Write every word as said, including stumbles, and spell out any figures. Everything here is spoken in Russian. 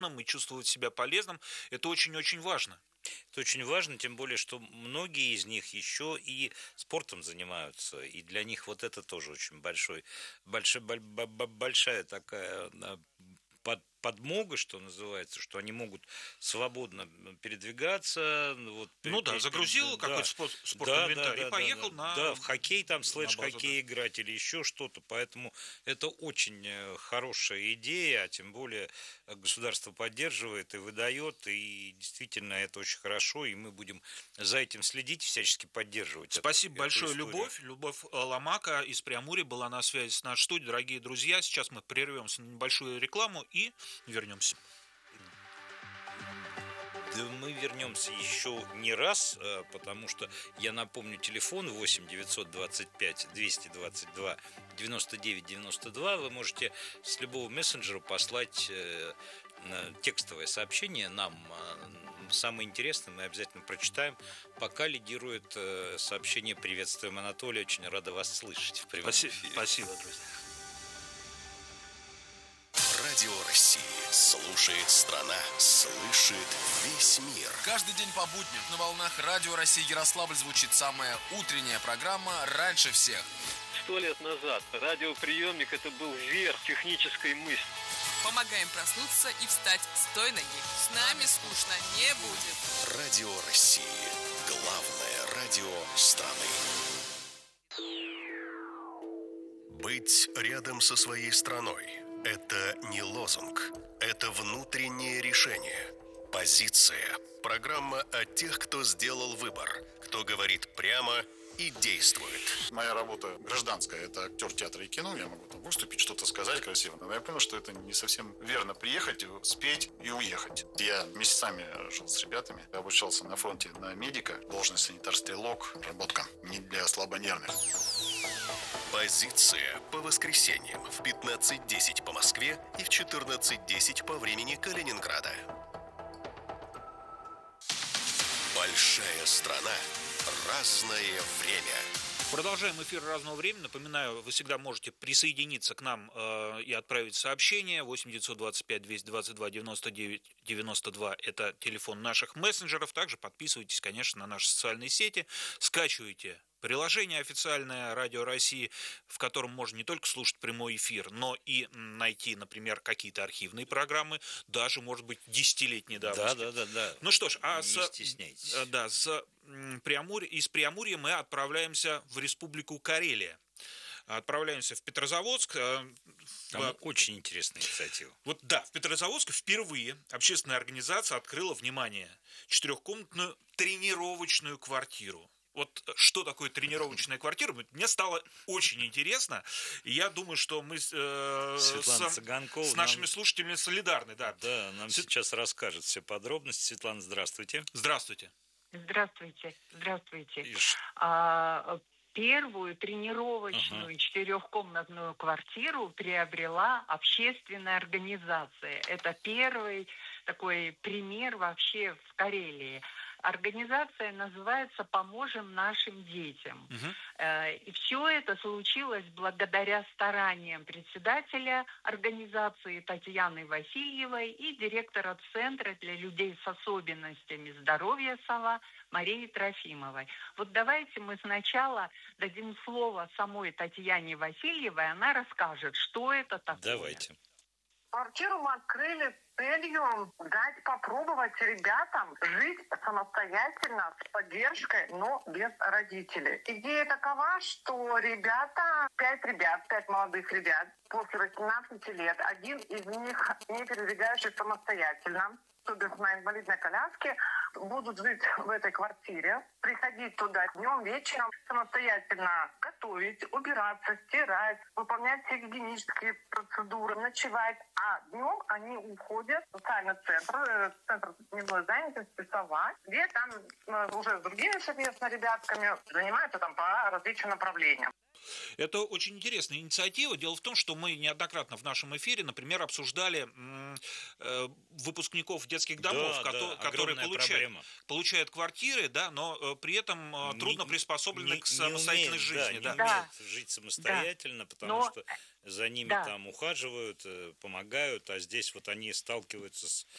и чувствовать себя полезным. Это очень-очень важно. Это очень важно, тем более, что многие из них еще и спортом занимаются, и для них вот это тоже очень большой, большой, боль- бо- бо- большая такая а, под- подмога, что называется, что они могут свободно передвигаться, ну, вот, пе- Ну да, пе- пе- загрузил да, какой-то спорт, да, да, спортинвентарь и да, да, да, поехал на, да, в хоккей там, на базу, да. слэш-хоккей играть или еще что-то, поэтому это очень э, хорошая идея, а тем более э, государство поддерживает и выдает, и действительно это очень хорошо, и мы будем за этим следить, всячески поддерживать эту, Спасибо эту большое, историю. Любовь. Любовь э, Ломака из Преамурья была на связи с нашей студией. Дорогие друзья, сейчас мы прервемся на небольшую рекламу и вернемся. Да мы вернемся еще не раз, э, потому что я напомню телефон восемь девятьсот двадцать пять двести двадцать два девяносто девять девяносто два. Вы можете с любого мессенджера послать э, на- текстовое сообщение нам. э, Самое интересное мы обязательно прочитаем. Пока лидирует э, сообщение «Приветствуем, Анатолий». Очень рада вас слышать в прямом Спасибо, эфире. спасибо, друзья. Радио России слушает страна, слышит весь мир. Каждый день по будням на волнах Радио России Ярославль звучит самая утренняя программа «Раньше всех». Сто лет назад радиоприемник – это был верх технической мысли. Помогаем проснуться и встать с той ноги. С нами скучно не будет. Радио России. Главное радио страны. Быть рядом со своей страной – это не лозунг, это внутреннее решение. Позиция. Программа о тех, кто сделал выбор, кто говорит прямо и действует. Моя работа гражданская, это актер театра и кино, я могу там выступить, что-то сказать красиво, но я понял, что это не совсем верно приехать, спеть и уехать. Я месяцами жил с ребятами, обучался на фронте на медика, должность санитар-стрелок, работка не для слабонервных. Позиция по воскресеньям в пятнадцать десять по Москве и в четырнадцать десять по времени Калининграда. Большая страна, разное время. Продолжаем эфир разного времени. Напоминаю, вы всегда можете присоединиться к нам э, и отправить сообщение. восемь девятьсот двадцать пять двести двадцать два девяносто девять девяносто два – это телефон наших мессенджеров. Также подписывайтесь, конечно, на наши социальные сети. Скачивайте приложение официальное Радио России, в котором можно не только слушать прямой эфир, но и найти, например, какие-то архивные программы, даже, может быть, десятилетней давности. Да, да, да, да. Ну что ж, а Не с, стесняйтесь. э, да, с Преамурья, из Преамурья мы отправляемся в Республику Карелия. Отправляемся в Петрозаводск. э, Там в- очень интересная инициатива. Вот да, в Петрозаводске впервые общественная организация открыла, внимание, четырехкомнатную тренировочную квартиру. Вот что такое тренировочная квартира, мне стало очень интересно. И я думаю, что мы э, Светлана с, Цыганкова с нашими нам- слушателями солидарны. Да. Да, нам Свет- сейчас расскажет все подробности. Светлана, здравствуйте. Здравствуйте. Здравствуйте, здравствуйте. И ш- А, первую тренировочную Ага. четырехкомнатную квартиру приобрела общественная организация. Это первый такой пример вообще в Карелии. Организация называется «Поможем нашим детям». Мгм. Э, И все это случилось благодаря стараниям председателя организации Татьяны Васильевой и директора Центра для людей с особенностями здоровья «Сова» Марии Трофимовой. Вот давайте мы сначала дадим слово самой Татьяне Васильевой, она расскажет, что это такое. Давайте. Квартиру мы открыли с целью дать попробовать ребятам жить самостоятельно, с поддержкой, но без родителей. Идея такова, что ребята, пять ребят, пять молодых ребят, после восемнадцати лет, один из них не передвигающий самостоятельно, то бишь на инвалидной коляске, будут жить в этой квартире, приходить туда днем, вечером, самостоятельно готовить, убираться, стирать, выполнять все гигиенические процедуры, ночевать. А днем они уходят в социальный центр, э, центр дневной занятости «Сова», где там э, уже с другими совместно ребятками занимаются там по различным направлениям. Это очень интересная инициатива. Дело в том, что мы неоднократно в нашем эфире, например, обсуждали м, э, выпускников детских домов, Да, кото- да, которые огромная получают, проблема. получают квартиры, да, но э, при этом э, Не- трудно приспособлены не- к не самостоятельной умеют, жизни. Да, Да. не Да. умеют жить самостоятельно, потому Но- что за ними да. там ухаживают, э, помогают, а здесь вот они сталкиваются с